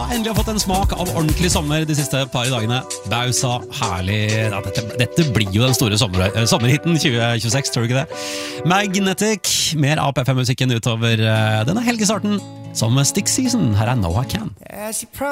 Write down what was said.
endelig har fått en smak av ordentlig sommer de siste par dagene. Bausa, herlig. Ja, dette blir jo den store sommerhitten 2026, tror du ikke det? Magnetic, mer av P5-musikken utover denne helgestarten, som Stick Season. Her er Noah Can.